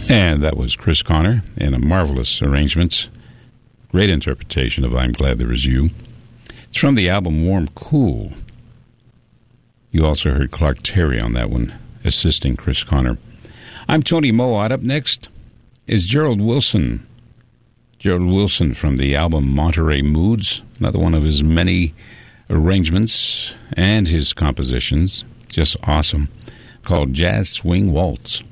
And that was Chris Connor in a marvelous arrangement. Great interpretation of I'm Glad There Is You. It's from the album Warm Cool. You also heard Clark Terry on that one, assisting Chris Connor. I'm Tony Mowatt. Up next is Gerald Wilson. Gerald Wilson from the album Monterey Moods, another one of his many arrangements and his compositions. Just awesome. Called Jazz Swing Waltz.